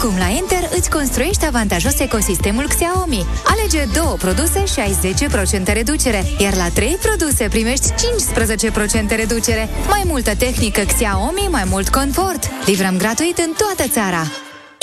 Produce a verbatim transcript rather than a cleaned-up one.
Acum la Enter îți construiești avantajos ecosistemul Xiaomi. Alege două produse și ai zece la sută reducere, iar la trei produse primești cincisprezece la sută reducere. Mai multă tehnică Xiaomi, mai mult confort. Livrăm gratuit în toată țara.